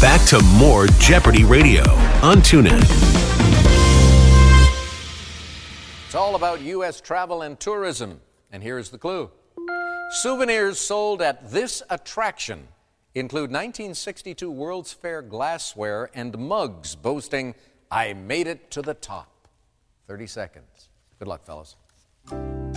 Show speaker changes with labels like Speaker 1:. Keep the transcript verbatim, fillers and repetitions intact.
Speaker 1: Back to more Jeopardy Radio on TuneIn.
Speaker 2: It's all about U S travel and tourism. And here's the clue. Souvenirs sold at this attraction include nineteen sixty-two World's Fair glassware and mugs boasting, "I made it to the top." thirty seconds. Good luck, fellas.